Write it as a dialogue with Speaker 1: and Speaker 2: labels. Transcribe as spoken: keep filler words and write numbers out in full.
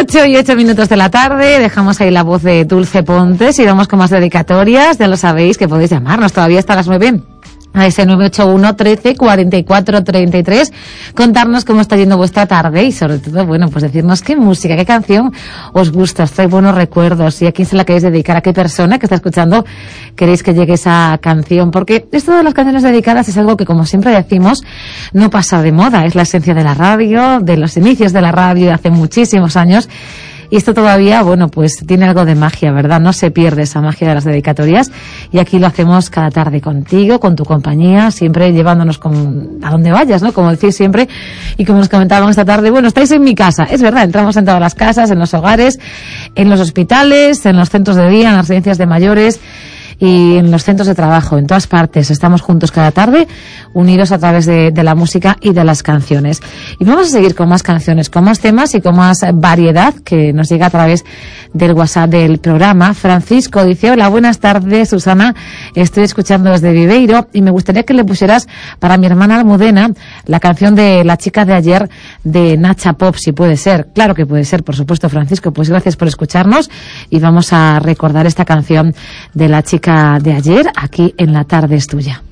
Speaker 1: ocho y ocho minutos de la tarde, dejamos ahí la voz de Dulce Pontes y vamos con más dedicatorias. Ya lo sabéis que podéis llamarnos todavía hasta las nueve. A ese nueve ocho uno, trece, cuarenta y cuatro, treinta y tres, contarnos cómo está yendo vuestra tarde y sobre todo, bueno, pues decirnos qué música, qué canción os gusta, os trae buenos recuerdos y a quién se la queréis dedicar, a qué persona que está escuchando queréis que llegue esa canción, porque esto de las canciones dedicadas es algo que, como siempre decimos, no pasa de moda, es la esencia de la radio, de los inicios de la radio de hace muchísimos años. Y esto todavía, bueno, pues tiene algo de magia, ¿verdad? No se pierde esa magia de las dedicatorias. Y aquí lo hacemos cada tarde contigo, con tu compañía, siempre llevándonos con, a donde vayas, ¿no? Como decís siempre. Y como nos comentaban esta tarde, bueno, estáis en mi casa. Es verdad, entramos en todas las casas, en los hogares, en los hospitales, en los centros de día, en las residencias de mayores y en los centros de trabajo, en todas partes. Estamos juntos cada tarde, unidos a través de, de la música y de las canciones. Y vamos a seguir con más canciones, con más temas y con más variedad que nos llega a través del WhatsApp del programa. Francisco dice: hola, buenas tardes, Susana. Estoy escuchando desde Viveiro y me gustaría que le pusieras para mi hermana Almudena la canción de La chica de ayer de Nacha Pop, si puede ser. Claro que puede ser, por supuesto, Francisco. Pues gracias por escucharnos y vamos a recordar esta canción de La chica de ayer aquí en La tarde es tuya.